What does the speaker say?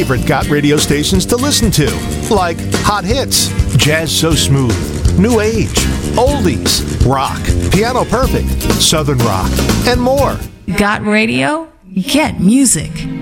favorite Got radio stations to listen to, like Hot Hits, Jazz So Smooth, New Age, Oldies, Rock, Piano Perfect, Southern Rock, and more. Got radio? Get music.